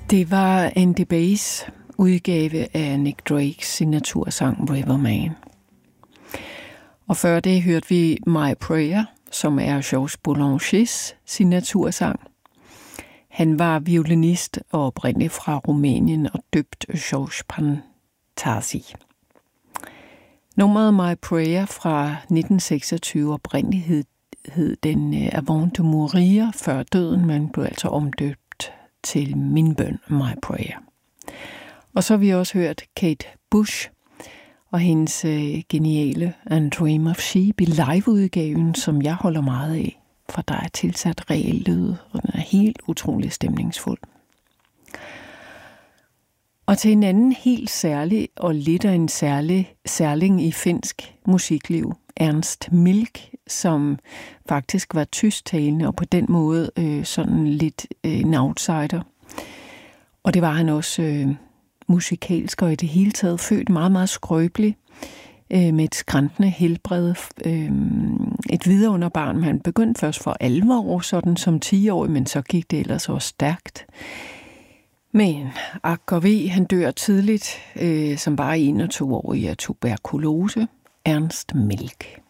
Det var Andy Bays udgave af Nick Drakes signatursang Riverman. Og før det hørte vi My Prayer, som er Georges Boulangers signatursang. Han var violinist og oprindeligt fra Rumænien og døbt Georges Pantasi. Nummeret My Prayer fra 1926 oprindeligt hed den Avant de Mourir, før døden, men blev altså omdøbt til Min bøn, My Prayer. Og så har vi også hørt Kate Bush og hendes geniale And Dream of Sheep i liveudgaven, som jeg holder meget af, for der er tilsat reel lyd, og den er helt utrolig stemningsfuld. Og til en anden helt særlig og lidt af en særling i finsk musikliv, Ernst Milk, som faktisk var tysktalende og på den måde sådan lidt en outsider. Og det var han også musikalsk og i det hele taget født meget, meget skrøbelig med et skrantende helbred. Et vidunderbarn, men han begyndte først for alvor, sådan som 10-årig, men så gik det ellers også stærkt. Men Akkervi, han dør tidligt, som bare 21-årig af tuberkulose. Ernst Milk.